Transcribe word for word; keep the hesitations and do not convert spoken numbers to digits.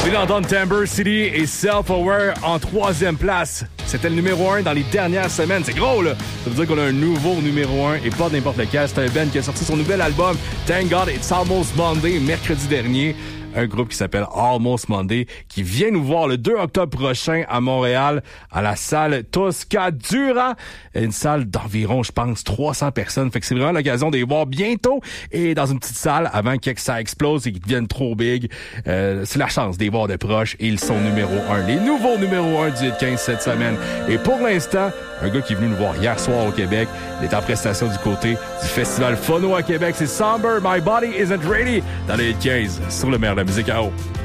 Puis d'entendre Timber City et Self-Aware en troisième place. C'était le numéro un dans les dernières semaines. C'est gros, là! Ça veut dire qu'on a un nouveau numéro un et pas n'importe lequel. C'est un band qui a sorti son nouvel album, Thank God It's Almost Monday, mercredi dernier. Un groupe qui s'appelle Almost Monday, qui vient nous voir le deux octobre prochain à Montréal, à la salle Toscadura. Une salle d'environ, je pense, trois cents personnes. Fait que c'est vraiment l'occasion de les voir bientôt et dans une petite salle avant que ça explose et qu'ils deviennent trop big. Euh, c'est la chance de les voir de proche et ils sont numéro un. Les nouveaux numéro un du Hit quinze cette semaine. Et pour l'instant, un gars qui est venu nous voir hier soir au Québec, il est en prestation du côté du Festival Phono à Québec. C'est Somber, My Body Isn't Ready dans le Hit quinze sur le meilleur de la musique à eau.